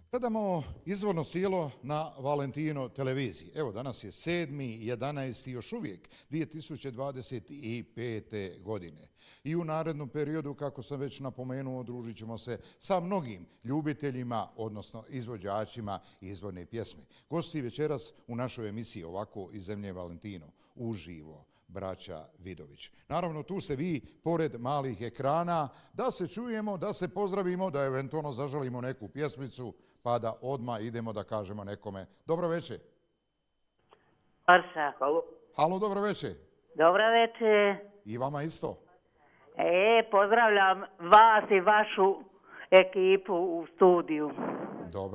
Gledamo izvorno sijelo na Valentino televiziji. Evo, danas je 7.11. još uvijek 2025. godine. I u narednom periodu, kako sam već napomenuo, družit ćemo se sa mnogim ljubiteljima, odnosno izvođačima izvorne pjesme. Gosti večeras u našoj emisiji Ovako iz zemlje Valentino, uživo, braća Vidović. Naravno, tu se vi, pored malih ekrana, da se čujemo, da se pozdravimo, da eventualno zaželimo neku pjesmicu, pa da odmah idemo da kažemo nekome dobro večer. Halo. Halo, dobro večer. Dobro večer. I vama isto. Pozdravljam vas i vašu ekipu u studiju. Dobro.